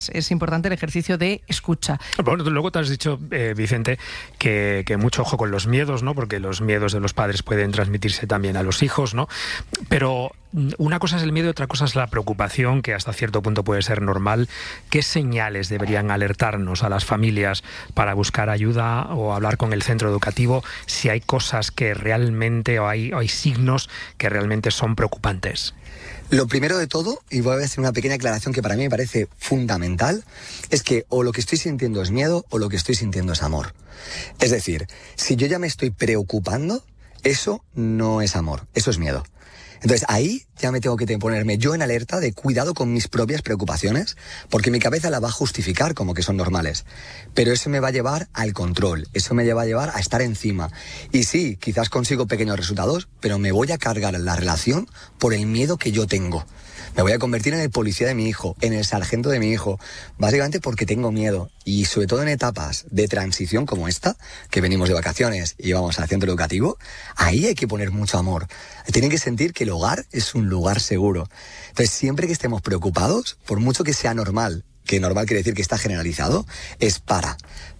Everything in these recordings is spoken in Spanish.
Es importante el ejercicio de escucha. Bueno, luego te has dicho, Vicente, que mucho ojo con los miedos, ¿no? Porque los miedos de los padres pueden transmitirse también a los hijos, ¿no? Pero una cosa es el miedo y otra cosa es la preocupación, que hasta cierto punto puede ser normal. ¿Qué señales deberían alertarnos a las familias para buscar ayuda o hablar con el centro educativo si hay cosas que realmente o hay signos que realmente son preocupantes? Lo primero de todo, y voy a hacer una pequeña aclaración que para mí me parece fundamental, es que o lo que estoy sintiendo es miedo o lo que estoy sintiendo es amor. Es decir, si yo ya me estoy preocupando, eso no es amor, eso es miedo. Entonces ahí ya me tengo que ponerme yo en alerta de cuidado con mis propias preocupaciones, porque mi cabeza la va a justificar como que son normales. Pero eso me va a llevar al control, eso me va a llevar a estar encima. Y sí, quizás consigo pequeños resultados, pero me voy a cargar la relación por el miedo que yo tengo. Me voy a convertir en el policía de mi hijo, en el sargento de mi hijo, básicamente porque tengo miedo. Y sobre todo en etapas de transición como esta, que venimos de vacaciones y vamos al centro educativo, ahí hay que poner mucho amor. Tienen que sentir que el hogar es un lugar seguro. Entonces, siempre que estemos preocupados, por mucho que sea normal, que normal quiere decir que está generalizado, es para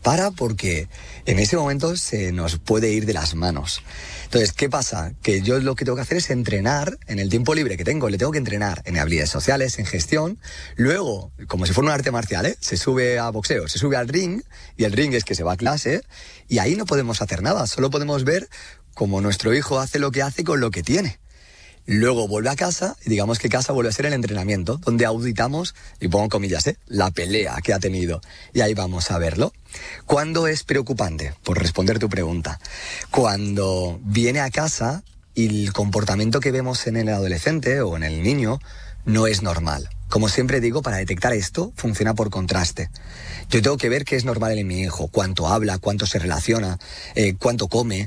porque en ese momento se nos puede ir de las manos. Entonces, ¿qué pasa? Que yo lo que tengo que hacer es entrenar en el tiempo libre que tengo, le tengo que entrenar en habilidades sociales, en gestión. Luego, como si fuera un arte marcial, se sube a boxeo, se sube al ring, y el ring es que se va a clase, y ahí no podemos hacer nada, solo podemos ver cómo nuestro hijo hace lo que hace con lo que tiene. Luego vuelve a casa, y digamos que casa vuelve a ser el entrenamiento, donde auditamos, y pongo comillas, la pelea que ha tenido. Y ahí vamos a verlo. ¿Cuándo es preocupante? Por responder tu pregunta. Cuando viene a casa y el comportamiento que vemos en el adolescente o en el niño no es normal. Como siempre digo, para detectar esto, funciona por contraste. Yo tengo que ver qué es normal en mi hijo, cuánto habla, cuánto se relaciona, cuánto come,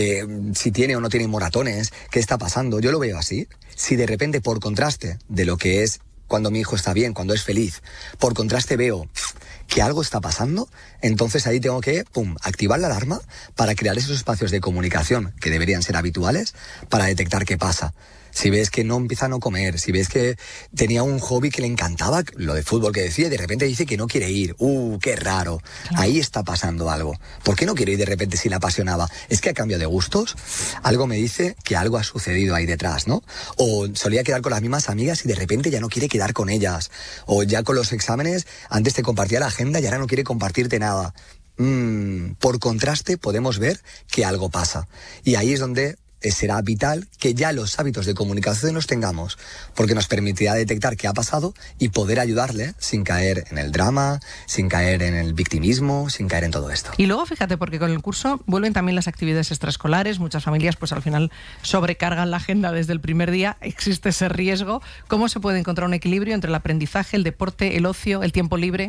si tiene o no tiene moratones, qué está pasando. Yo lo veo así. Si de repente, por contraste de lo que es cuando mi hijo está bien, cuando es feliz, por contraste veo que algo está pasando, entonces ahí tengo que, activar la alarma para crear esos espacios de comunicación que deberían ser habituales para detectar qué pasa. Si ves que no empieza a no comer, si ves que tenía un hobby que le encantaba, lo de fútbol que decía, y de repente dice que no quiere ir. ¡Qué raro! Claro. Ahí está pasando algo. ¿Por qué no quiere ir de repente si le apasionaba? ¿Es que a cambio de gustos? Algo me dice que algo ha sucedido ahí detrás, ¿no? O solía quedar con las mismas amigas y de repente ya no quiere quedar con ellas. O ya con los exámenes, antes te compartía la agenda y ahora no quiere compartirte nada. Por contraste podemos ver que algo pasa. Y ahí es donde será vital que ya los hábitos de comunicación los tengamos, porque nos permitirá detectar qué ha pasado y poder ayudarle sin caer en el drama, sin caer en el victimismo, sin caer en todo esto. Y luego fíjate, porque con el curso vuelven también las actividades extraescolares, muchas familias pues al final sobrecargan la agenda desde el primer día, existe ese riesgo. ¿Cómo se puede encontrar un equilibrio entre el aprendizaje, el deporte, el ocio, el tiempo libre?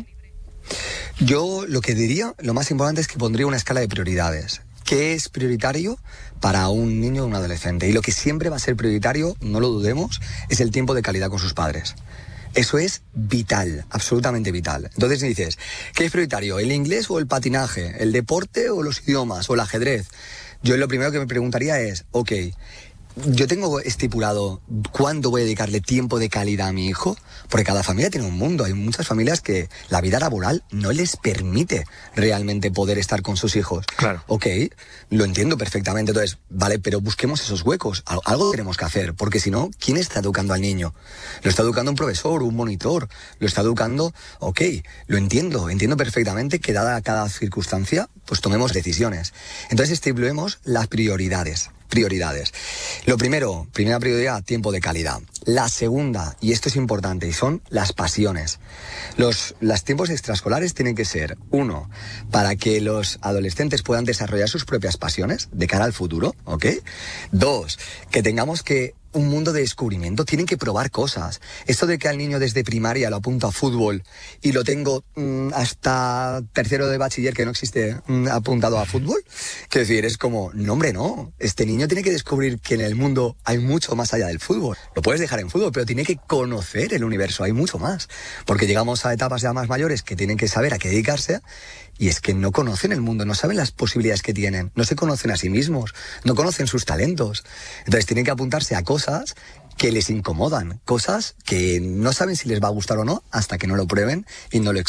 Yo lo que diría, lo más importante es que pondría una escala de prioridades. ¿Qué es prioritario para un niño o un adolescente? Y lo que siempre va a ser prioritario, no lo dudemos, es el tiempo de calidad con sus padres. Eso es vital, absolutamente vital. Entonces dices, ¿qué es prioritario? ¿El inglés o el patinaje? ¿El deporte o los idiomas? ¿O el ajedrez? Yo lo primero que me preguntaría es, yo tengo estipulado cuándo voy a dedicarle tiempo de calidad a mi hijo, porque cada familia tiene un mundo. Hay muchas familias que la vida laboral no les permite realmente poder estar con sus hijos. Claro. Lo entiendo perfectamente. Entonces, vale, pero busquemos esos huecos. Algo tenemos que hacer, porque si no, ¿quién está educando al niño? ¿Lo está educando un profesor, un monitor? ¿Lo está educando? Lo entiendo perfectamente que dada cada circunstancia, pues tomemos decisiones. Entonces, estipulemos las prioridades. Lo primero, primera prioridad, tiempo de calidad. La segunda, y esto es importante, y son las pasiones. Los tiempos extraescolares tienen que ser, 1, para que los adolescentes puedan desarrollar sus propias pasiones de cara al futuro, 2, que tengamos un mundo de descubrimiento, tienen que probar cosas. Esto de que al niño desde primaria lo apunto a fútbol y lo tengo hasta tercero de bachiller que no existe apuntado a fútbol, quiero decir, es como, no, este niño tiene que descubrir que en el mundo hay mucho más allá del fútbol. Lo puedes dejar en fútbol, pero tiene que conocer el universo, hay mucho más, porque llegamos a etapas ya más mayores que tienen que saber a qué dedicarse. Y es que no conocen el mundo, no saben las posibilidades que tienen, no se conocen a sí mismos, no conocen sus talentos. Entonces tienen que apuntarse a cosas cosas que les incomodan, cosas que no saben si les va a gustar o no hasta que no lo prueben y no lo